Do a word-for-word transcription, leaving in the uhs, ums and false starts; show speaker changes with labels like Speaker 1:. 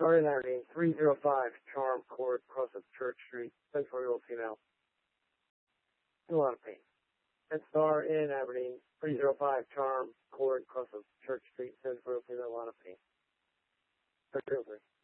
Speaker 1: Star in Aberdeen, three oh five Charm Court, cross of Church Street, seventy-four-year-old female. In a lot of pain. Red Star in Aberdeen, three oh five Charm Court, cross of Church Street, seventy-four-year-old female, a lot of pain. three oh three.